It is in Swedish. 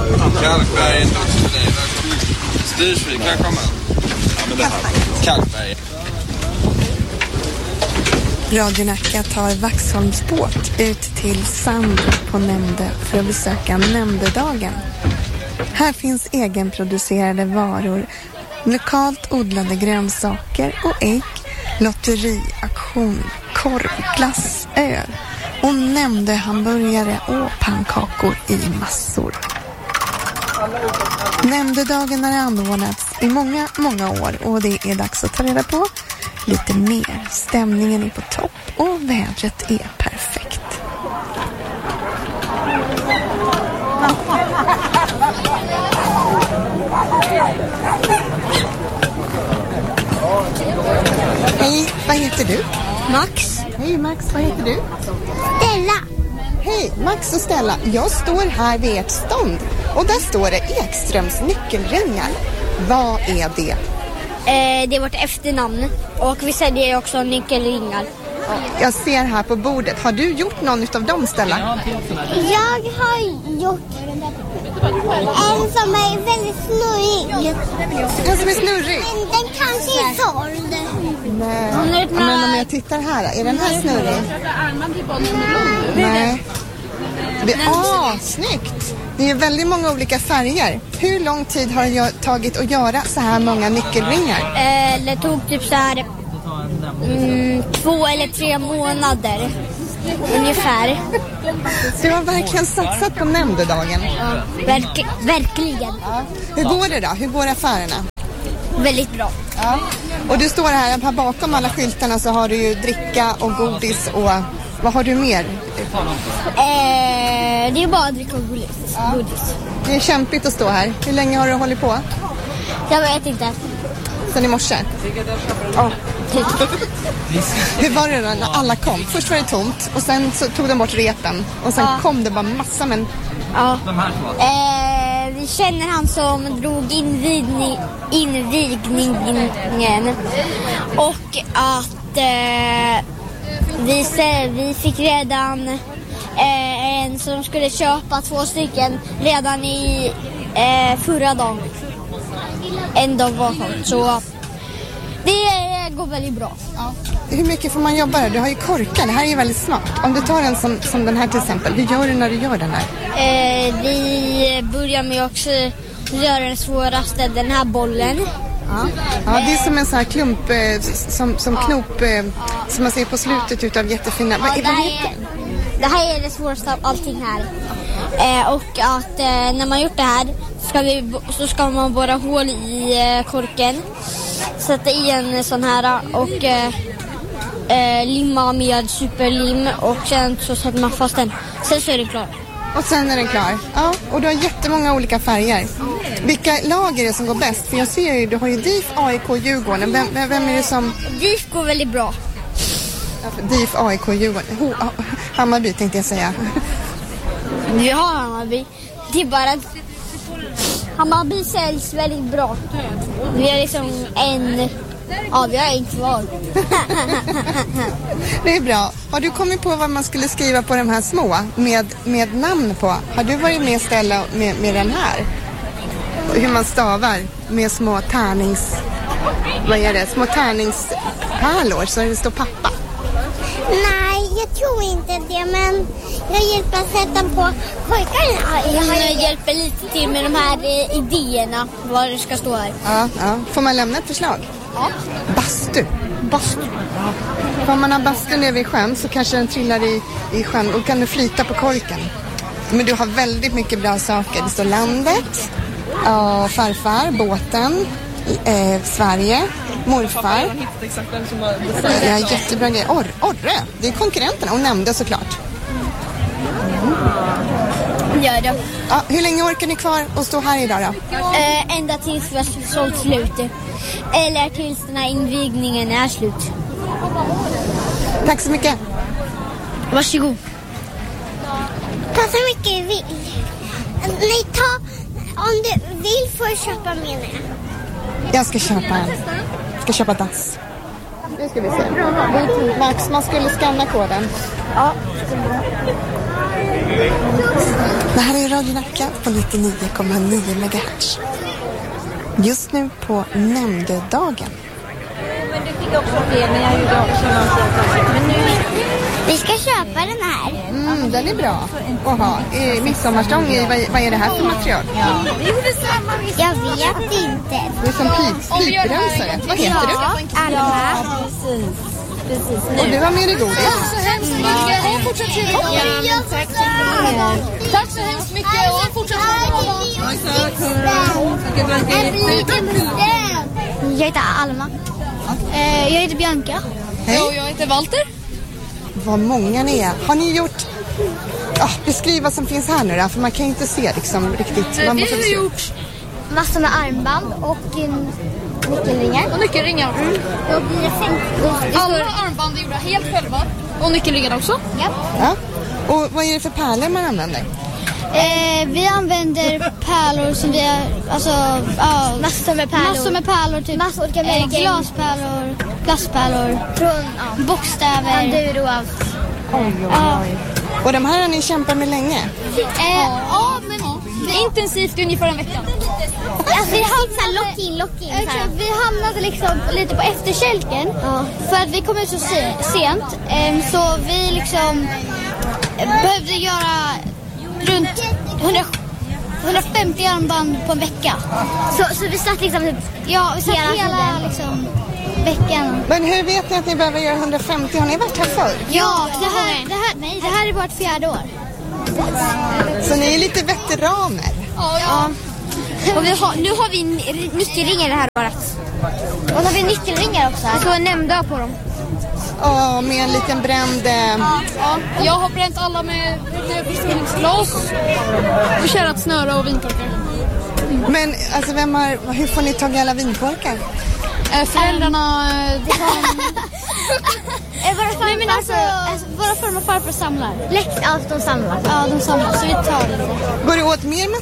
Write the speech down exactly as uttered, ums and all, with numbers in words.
Kalkberg är en dödsfördelning. Styrsvik kan komma. Ja, men det här. Kalkberg. Radio Nacka tar Vaxholms båt ut till Sand på Nämnde för att besöka Nämndedagen. Här finns egenproducerade varor, lokalt odlade grönsaker och ägg, lotteriaktion, korv, glass, öl och Nämnde hamburgare och pannkakor i massor. Nämndedagen har anordnats i många, många år och det är dags att ta reda på lite mer. Stämningen är på topp och vädret är perfekt. Hej, vad heter du? Max. Hej Max, vad heter du? Stella. Hej, Max och Stella. Jag står här vid ert stånd och där står det Ekströms nyckelringar. Vad är det? Eh, det är vårt efternamn och vi säljer också nyckelringar. Jag ser här på bordet. Har du gjort någon av dem, Stella? Jag har gjort en som är väldigt snurrig. En som är snurrig? Men den kanske är såld. Nej. Men om jag tittar här, är den här snurrig? Nej. Det är ah, snyggt. Det är väldigt många olika färger. Hur lång tid har det tagit att göra så här många nyckelringar? Eh, det tog typ så här mm, två eller tre månader ungefär. Du har verkligen satsat på Nämndedagen. Ja, verk, verkligen. Ja. Hur går det då? Hur går affärerna? Väldigt bra. Ja. Och du står här, här bakom alla skyltarna så har du ju dricka och godis och vad har du mer? Eh, det är bara att dricka och godis. Ja. godis. Det är kämpigt att stå här. Hur länge har du hållit på? Jag vet inte. Sen i morse? Ja. Hur var det då när alla kom? Först var det tomt och sen så tog de bort repen och sen ja. kom det bara massa men... Ja. Eh, vi känner han som drog invigning, invigningen och att eh, vi, vi fick redan eh, en som skulle köpa två stycken redan i eh, förra dagen. En dag var sånt, så det går väldigt bra. Ja. Hur mycket får man jobba här? Du har ju korkar, det här är ju väldigt smart. Om du tar en som, som den här till exempel, hur gör du när du gör den här? Eh, vi börjar med också göra den svåraste, den här bollen. Ja, ja det är som en sån här klump, eh, som, som knop, eh, som man ser på slutet utav jättefina. Vad, ja, det, här är, det här är det svåraste av allting här. Eh, och att eh, när man gjort det här ska vi, så ska man borra hål i eh, korken. Sätta i en sån här och eh, eh, limma med superlim och sen så sätter man fast den. Sen så är det klart. Och sen är den klar. Ja, och du har jättemånga olika färger. Vilka lag är det som går bäst? För jag ser ju, du har ju D I F, A I K, Djurgården. Vem, vem är det som... D I F går väldigt bra. Ja, D I F, A I K, Djurgården. Ho, ha, Hammarby tänkte jag säga. Vi har Hammarby. Det är bara att Hammarby säljs väldigt bra. Vi har liksom en... Ja, vi har en kvar. Det är bra. Har du kommit på vad man skulle skriva på de här små med, med namn på? Har du varit med ställa med, med den här? Hur man stavar med små tärnings... Vad är det? Små tärningspärlor så det står pappa. Nej, jag tror inte det, men jag hjälper att sätta på korkarna. Jag hjälper lite till med de här eh, idéerna, vad det ska stå här. Ja, ja. Får man lämna ett förslag? Ja. Bastu. Bastu. Ja. Om man har bastu nere vid sjön så kanske den trillar i, i sjön och kan du flyta på korken. Men du har väldigt mycket bra saker. Det står landet, ja, farfar, båten, eh, Sverige, morfar. Ja, jättebra grej. Or, orre, det är konkurrenterna och nämnde såklart. Gör det. Ja, hur länge orkar ni kvar och stå här idag då? Eh, ända tills vi har sålt slut. Eller tills den här invigningen är slut. Tack så mycket. Varsågod. Ta så mycket du vill. Nej, ta... Om du vill får du köpa med mig. Jag ska köpa en. Jag ska köpa dass. Nu ska vi se. Max, man skulle scanna koden. Ja. Det här är Radio Nacka på nittionio komma nio megahertz. Just nu på nämndedagen. Men du fick också det, men jag gjorde också någonting. Men nu... Vi ska köpa den här. Mm, den är bra att ha. I midsommarstång, i, vad, vad är det här för material? Ja. Jag vet inte. Det är som pip, piprensare. Vad heter ja, du? Alma. Ja, precis. Precis. Och du har med dig godis. Tack så hemskt mycket. Och fortsätt trevligt. Ja, men tack så mycket. Tack så hemskt mycket. Och fortsätt trevligt. Jag heter Alma. Eh, jag heter Bianca. Hej. Och jag heter Walter. Vad många ni är. Har ni gjort... Ah, beskriv vad som finns här nu då, för man kan ju inte se liksom riktigt. Man Vi måste har se. gjort Massor med armband och en nyckelringar. och nyckelringar. Mm. Då blir det femtio. Alla armband är gjorda helt själva. Och nyckelringar också. Ja. Ja. Och vad är det för pärlor man använder? Eh, vi använder pärlor som vi har, alltså, ja, massor med pärlor. Massor med pärlor, typ massor olika eh, glaspärlor, glasspärlor, från ja, bokstäver, bandur och allt. Oj, oj, oj. Och de här har ni kämpat med länge? Eh, ja, men intensivt ungefär en vecka. Alltså, vi hamnade lock in, lock in, exakt, vi hamnade liksom lite på efterkälken, ja, för att vi kom ut så se- sent, eh, så vi liksom eh, behövde göra runt hundra, hundrafemtio armband på en vecka. Så, så vi satt liksom typ, ja, vi satt hela, hela liksom, veckan. Men hur vet ni att ni behöver göra hundrafemtio? Har ni varit här förr? Ja, det här, det här, nej, det här är vårt fjärde år. Så ni är lite veteraner? Ja, ja. Och vi har, nu har vi nyckelringar det här året. Och så har vi nyckelringar också. Vi får en nämnda på dem. Ja, med en liten bränd... Eh... Ja, jag har bränt alla med försvinningsglas och kärat snöre och vinkorkar. Mm. Men alltså, vem har, hur får ni tag i alla vinkorkar? Äh, föräldrarna... Um, våra farmor, Nej, men alltså, alltså, våra farmor och farfar samlar. Läx, ja, de samlar. Ja, de samlar, så vi tar det. Går det åt mer